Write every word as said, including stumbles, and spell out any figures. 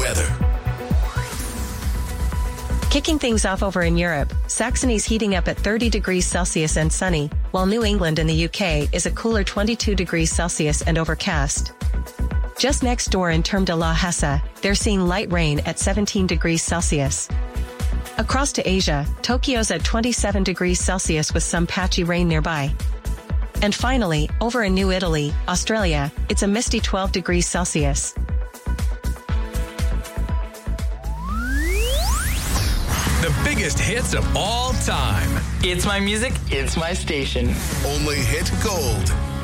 weather. Kicking things off over in Europe, Saxony's heating up at thirty degrees Celsius and sunny, while New England in the U K is a cooler twenty-two degrees Celsius and overcast. Just next door in Terme de la Hesse, they're seeing light rain at seventeen degrees Celsius. Across to Asia, Tokyo's at twenty-seven degrees Celsius with some patchy rain nearby. And finally, over in New Italy, Australia, it's a misty twelve degrees Celsius. The biggest hits of all time. It's my music, it's my station. Only hit gold.